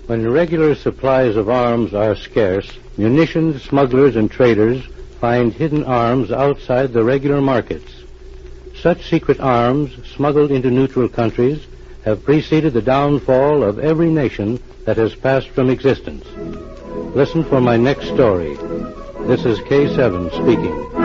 When regular supplies of arms are scarce, munitions smugglers and traders find hidden arms outside the regular markets. Such secret arms, smuggled into neutral countries, have preceded the downfall of every nation that has passed from existence. Listen for my next story. This is K7 speaking.